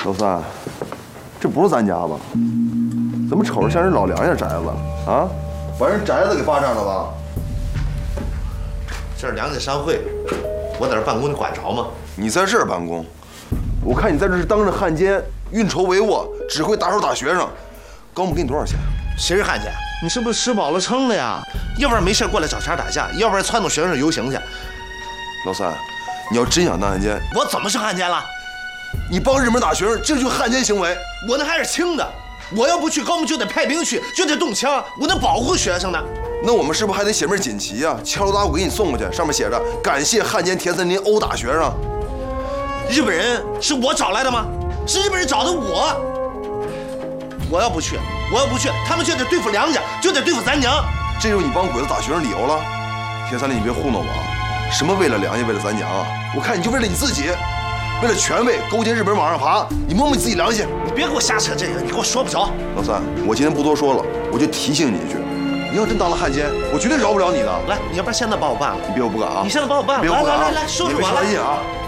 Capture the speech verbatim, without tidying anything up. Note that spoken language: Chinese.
老三，这不是咱家吧？怎么瞅着像是老梁家宅子啊？把人宅子给霸占了吧？ 这是梁家商会，我在这办公，你管着吗？ 你在这儿办公，我看你在这是当着汉奸，运筹帷幄，只会打手打学生。高木给你多少钱？ 谁是汉奸？你是不是吃饱了撑了呀？要不然没事过来找茬打架，要不然撺掇学生游行去。 老三，你要真想当汉奸， 我怎么是汉奸了？ 你帮日本人打学生，这就是汉奸行为。 我那还是轻的，我要不去，高木就得派兵去，就得动枪，我得保护学生呢。 那我们是不是还得写份锦旗啊？敲锣打鼓给你送过去，上面写着“感谢汉奸田森林殴打学生”。 日本人是我找来的吗？是日本人找的我。我要不去，我要不去，他们就得对付梁家，就得对付咱娘。 这就是你帮鬼子打学生理由了？田三林，你别糊弄我啊！什么为了梁家，为了咱娘啊？我看你就为了你自己，为了权位勾结日本人往上爬，你摸摸你自己良心！ 你别给我瞎扯这个，你给我说不着。 老三，我今天不多说了，我就提醒你一句，你要真当了汉奸，我绝对饶不了你的。 来，你要不然现在帮我办了？ 你别我不敢啊！ 你现在帮我办了，来来来来，说说我来。 别有啥劲啊！